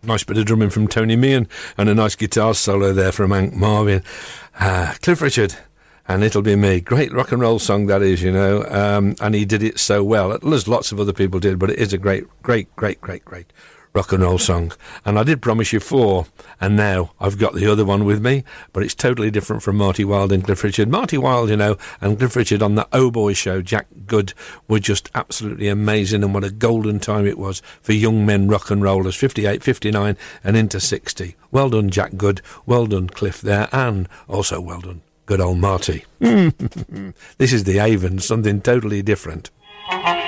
Nice bit of drumming from Tony Meehan and a nice guitar solo there from Hank Marvin. Cliff Richard and It'll Be Me. Great rock and roll song that is, you know, and he did it so well. There's lots of other people did, but it is a great rock and roll song. And I did promise you 4, and now I've got the other one with me, but it's totally different from Marty Wilde and Cliff Richard. Marty Wilde, you know, and Cliff Richard on the Oh Boy show, Jack Good, were just absolutely amazing, and what a golden time it was for young men rock and rollers, 58, 59 and into 60. Well done, Jack Good. Well done, Cliff there, and also well done, good old Marty. This is the Avens, something totally different.